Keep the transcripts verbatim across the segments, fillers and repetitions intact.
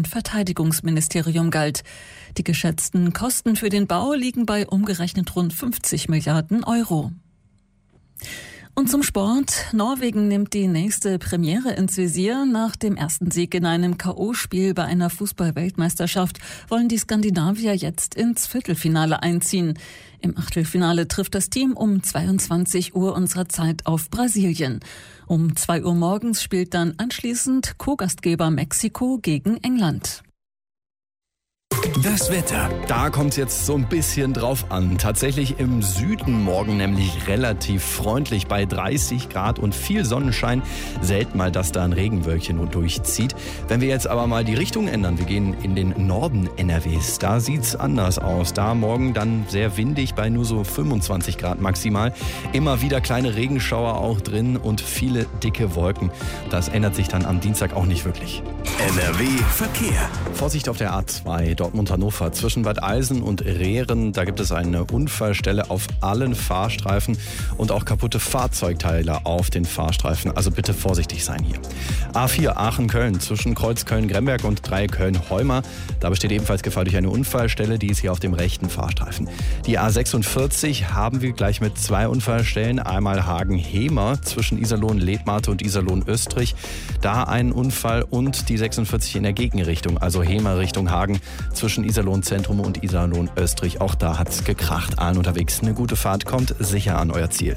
neuen Verteidigungsministerium galt. Die geschätzten Kosten für den Bau liegen bei umgerechnet rund fünfzig Milliarden Euro. Und zum Sport. Norwegen nimmt die nächste Premiere ins Visier. Nach dem ersten Sieg in einem K O-Spiel bei einer Fußball-Weltmeisterschaft wollen die Skandinavier jetzt ins Viertelfinale einziehen. Im Achtelfinale trifft das Team um zweiundzwanzig Uhr unserer Zeit auf Brasilien. Um zwei Uhr morgens spielt dann anschließend Co-Gastgeber Mexiko gegen England. Das Wetter. Da kommt es jetzt so ein bisschen drauf an. Tatsächlich im Süden morgen nämlich relativ freundlich bei dreißig Grad und viel Sonnenschein. Selten mal, dass da ein Regenwölkchen durchzieht. Wenn wir jetzt aber mal die Richtung ändern, wir gehen in den Norden N R Ws, da sieht's anders aus. Da morgen dann sehr windig bei nur so fünfundzwanzig Grad maximal. Immer wieder kleine Regenschauer auch drin und viele dicke Wolken. Das ändert sich dann am Dienstag auch nicht wirklich. N R W Verkehr. Vorsicht auf der A zwei, Dortmund-Hannover, zwischen Bad Eilsen und Rehren. Da gibt es eine Unfallstelle auf allen Fahrstreifen und auch kaputte Fahrzeugteile auf den Fahrstreifen. Also bitte vorsichtig sein hier. A vier Aachen-Köln, zwischen Kreuz Köln-Gremberg und drei Köln-Heumer. Da besteht ebenfalls Gefahr durch eine Unfallstelle, die ist hier auf dem rechten Fahrstreifen. Die A sechsundvierzig haben wir gleich mit zwei Unfallstellen. Einmal Hagen-Hemer zwischen Iserlohn-Letmate und Iserlohn-Österreich. Da ein Unfall und die sechsundvierzig in der Gegenrichtung, also Hemer Richtung Hagen, zwischen Iserlohn-Zentrum und Iserlohn-Österreich. Auch da hat's gekracht. Allen unterwegs eine gute Fahrt, kommt sicher an euer Ziel.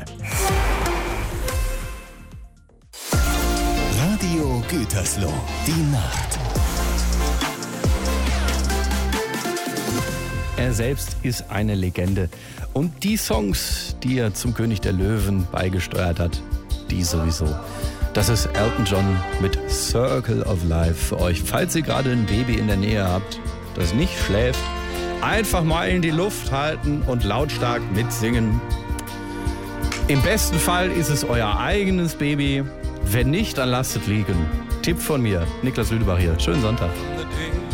Radio Gütersloh, die Nacht. Er selbst ist eine Legende. Und die Songs, die er zum König der Löwen beigesteuert hat, die sowieso. Das ist Elton John mit Circle of Life für euch. Falls ihr gerade ein Baby in der Nähe habt, das nicht schläft, einfach mal in die Luft halten und lautstark mitsingen. Im besten Fall ist es euer eigenes Baby. Wenn nicht, dann lasst es liegen. Tipp von mir, Niklas Lüdebach hier. Schönen Sonntag.